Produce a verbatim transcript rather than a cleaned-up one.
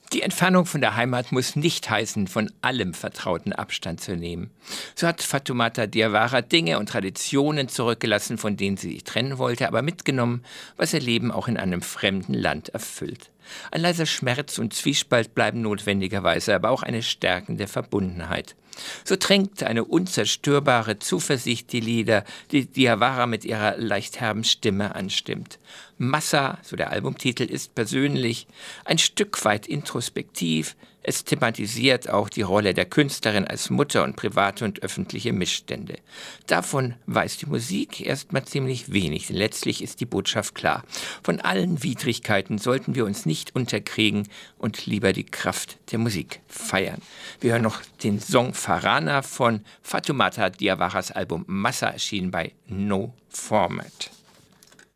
Die Entfernung von der Heimat muss nicht heißen, von allem Vertrauten Abstand zu nehmen. So hat Fatoumata Diawara Dinge und Traditionen zurückgelassen, von denen sie sich trennen wollte, aber mitgenommen, was ihr Leben auch in einem fremden Land erfüllt. Ein leiser Schmerz und Zwiespalt bleiben notwendigerweise, aber auch eine stärkende Verbundenheit. So tränkt eine unzerstörbare Zuversicht die Lieder, die Diawara mit ihrer leicht herben Stimme anstimmt. Massa, so der Albumtitel, ist persönlich, ein Stück weit introspektiv. Es thematisiert auch die Rolle der Künstlerin als Mutter und private und öffentliche Missstände. Davon weiß die Musik erstmal ziemlich wenig, denn letztlich ist die Botschaft klar. Von allen Widrigkeiten sollten wir uns nicht unterkriegen und lieber die Kraft der Musik feiern. Wir hören noch den Song Farana von Fatoumata Diawaras Album Massa, erschienen bei No Format.